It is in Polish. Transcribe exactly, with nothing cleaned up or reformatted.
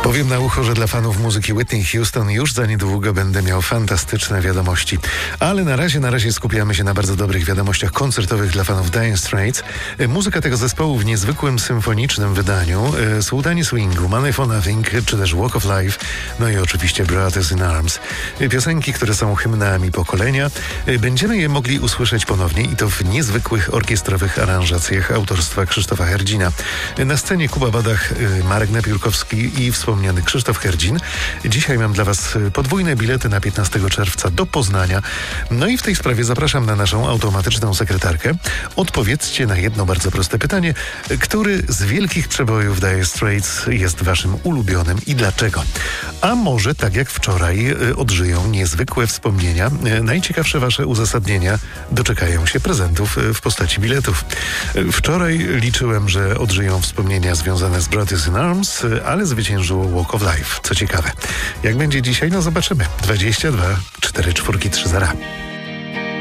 Powiem na ucho, że dla fanów muzyki Whitney Houston już za niedługo będę miał fantastyczne wiadomości. Ale na razie, na razie skupiamy się na bardzo dobrych wiadomościach koncertowych dla fanów Dire Straits. Muzyka tego zespołu w niezwykłym symfonicznym wydaniu, Słudanie Swingu, Money for Nothing, czy też Walk of Life, no i oczywiście Brothers in Arms. Piosenki, które są hymnami pokolenia. Będziemy je mogli usłyszeć ponownie i to w niezwykłych orkiestrowych aranżacjach autorstwa Krzysztofa Herdzina. Na scenie Kuba Badach, Marek Napiórkowski i wspomniany Krzysztof Herdzin. Dzisiaj mam dla Was podwójne bilety na piętnastego czerwca do Poznania. No i w tej sprawie zapraszam na naszą automatyczną sekretarkę. Odpowiedzcie na jedno bardzo proste pytanie. Który z wielkich przebojów Dire Straits jest Waszym ulubionym i dlaczego? A może tak jak wczoraj odżyją niezwykłe wspomnienia. Najciekawsze Wasze uzasadnienia doczekają się prezentów w postaci biletów. Wczoraj liczyłem, że odżyją wspomnienia związane z Brothers in Arms, ale zwyciężyło Walk of Life. Co ciekawe. Jak będzie dzisiaj? No zobaczymy. dwadzieścia dwa cztery cztery trzy zero.